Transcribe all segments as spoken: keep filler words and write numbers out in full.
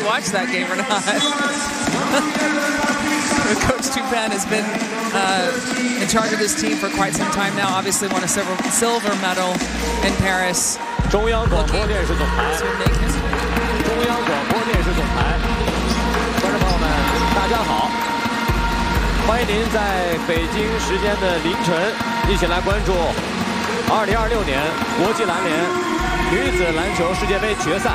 watched that game or not. Coach Tupan has been uh, in charge of this team for quite some time now. Obviously, won a silver silver medal in Paris. 中央广播电视总台，中央广播电视总台，观众朋友们，大家好，欢迎您在北京时间的凌晨一起来关注二零二六年国际篮联女子篮球世界杯决赛。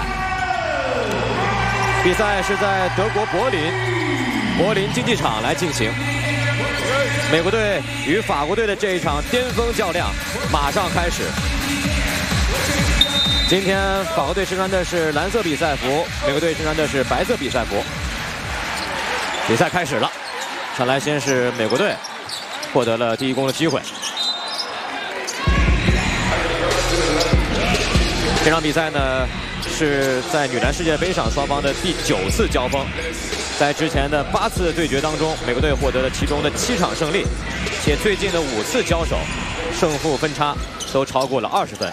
比赛是在德国柏林柏林竞技场来进行。美国队与法国队的这一场巅峰较量马上开始。 今天法国队身穿的是蓝色比赛服，美国队身穿的是白色比赛服。比赛开始了，看来先是美国队获得了第一攻的机会。这场比赛呢是在女篮世界杯上双方的第九次交锋，在之前的八次对决当中，美国队获得了其中的七场胜利，且最近的五次交手，胜负分差都超过了二十分。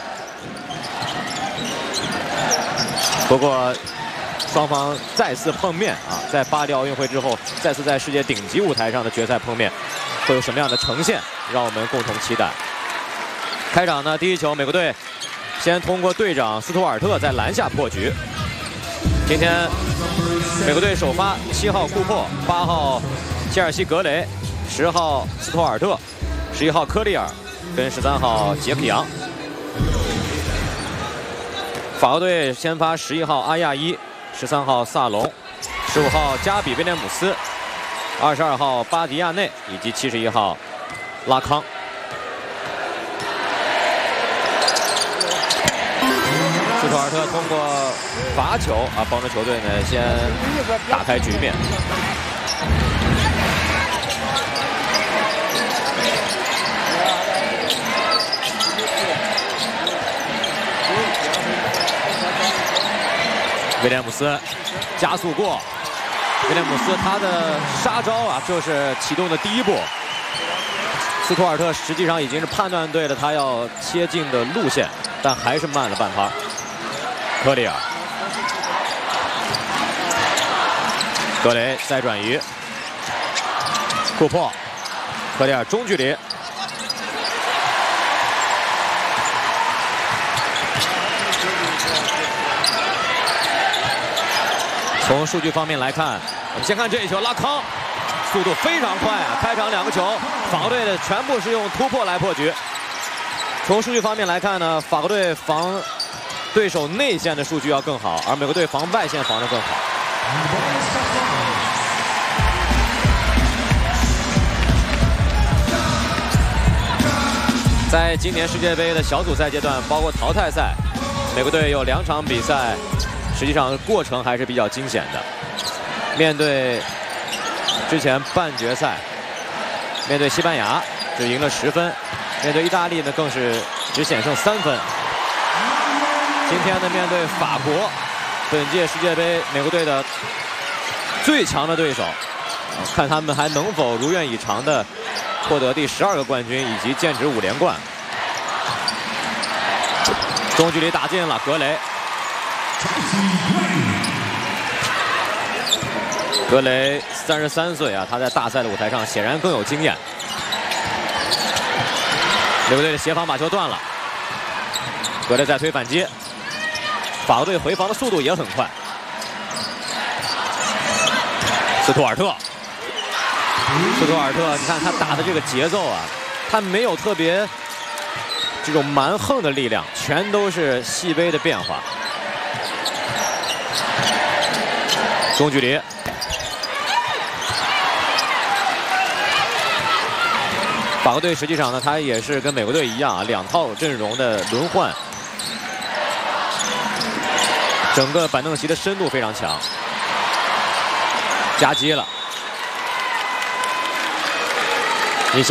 不过，双方再次碰面啊，在巴黎奥运会之后，再次在世界顶级舞台上的决赛碰面，会有什么样的呈现？让我们共同期待。开场呢，第一球，美国队先通过队长斯图尔特在篮下破局。今天美国队首发七号库珀、八号切尔西格雷、十号斯图尔特、十一号科利尔跟十三号杰克杨。 法国队先发十一号阿亚伊、十三号萨隆、十五号加比威廉姆斯、二十二号巴迪亚内以及七十一号拉康。斯图尔特通过罚球啊，帮助球队呢先打开局面。 威廉姆斯加速过，威廉姆斯他的杀招啊，就是启动的第一步。斯图尔特实际上已经是判断对了他要切进的路线，但还是慢了半拍。科里尔，格雷再转移，库珀，科里尔中距离。 从数据方面来看，我们先看这一球，拉康速度非常快啊！开场两个球，法国队的全部是用突破来破局。从数据方面来看呢，法国队防对手内线的数据要更好，而美国队防外线防得更好。在今年世界杯的小组赛阶段，包括淘汰赛，美国队有两场比赛。 实际上过程还是比较惊险的。面对之前半决赛，面对西班牙只赢了十分，面对意大利呢更是只险胜三分。今天呢面对法国，本届世界杯美国队的最强的对手，看他们还能否如愿以偿的获得第十二个冠军以及剑指五连冠。中距离打进了，格雷。 格雷三十三岁啊，他在大赛的舞台上显然更有经验。美国队的协防把球断了，格雷再推反击，法国队回防的速度也很快。斯图尔特，斯图尔特，你看他打的这个节奏啊，他没有特别这种蛮横的力量，全都是细微的变化。 中距离，法国队实际上呢，他也是跟美国队一样啊，两套阵容的轮换，整个板凳席的深度非常强。夹击了，